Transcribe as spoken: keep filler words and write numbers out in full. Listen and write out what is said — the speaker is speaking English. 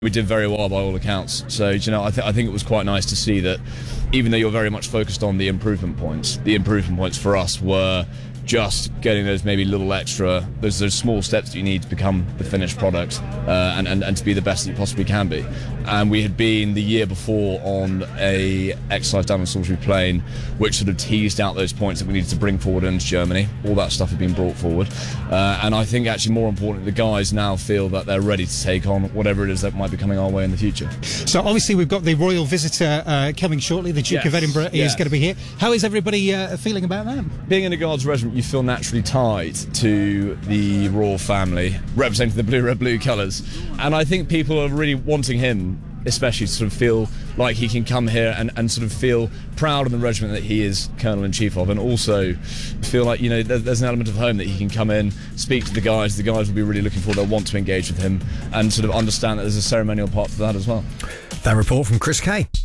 We did very well by all accounts. So, you know, I, th- I think it was quite nice to see that even though you're very much focused on the improvement points, the improvement points for us were just getting those maybe little extra, those those small steps that you need to become the finished product uh, and, and, and to be the best that you possibly can be. And we had been the year before on a exercise down on Salisbury Plain which sort of teased out those points that we needed to bring forward into Germany. All that stuff had been brought forward. Uh, and I think actually more importantly, the guys now feel that they're ready to take on whatever it is that might be coming our way in the future. So obviously we've got the royal visitor uh, coming shortly. The Duke yes. of Edinburgh yes. is going to be here. How is everybody uh, feeling about that? Being in a Guards regiment, you feel naturally tied to the royal family, representing the blue, red, blue colours. And I think people are really wanting him, especially to sort of feel like he can come here and, and sort of feel proud of the regiment that he is Colonel-in-Chief of, and also feel like, you know, there, there's an element of home that he can come in, speak to the guys, the guys will be really looking forward, they'll want to engage with him and sort of understand that there's a ceremonial part to that as well. That report from Chris Kay.